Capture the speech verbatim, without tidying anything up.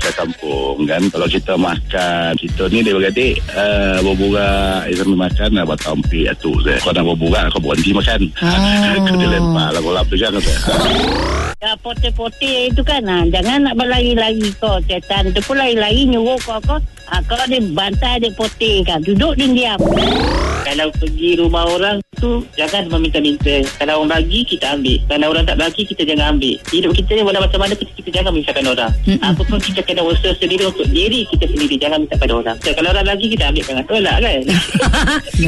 kat kampung kan. Kalau kita makan, kita ni dia beradik uh, berburak sambil makan lah buat tampi atuk saya. Kau nak berburak, kau berhenti makan. Oh. Kau dia lempar lah kolam tu kan. Ya, pote-pote itu kan, ha, jangan nak berlari-lari kau. Setan tu pun lari-lari nyuruh kau kau. Ha, kau dia bantai dia pote kan. Duduk dan diam. Kalau pergi rumah orang tu, jangan meminta-minta. Kalau orang bagi, kita ambil. Kalau orang tak bagi, kita jangan ambil. Hidup kita ni walau macam mana, kita, kita jangan memisahkan orang. Mm-hmm. Apa pun kita kena usaha sendiri untuk diri kita sendiri. Jangan minta pada orang. So, kalau orang bagi, kita ambil. Jangan tolak kan.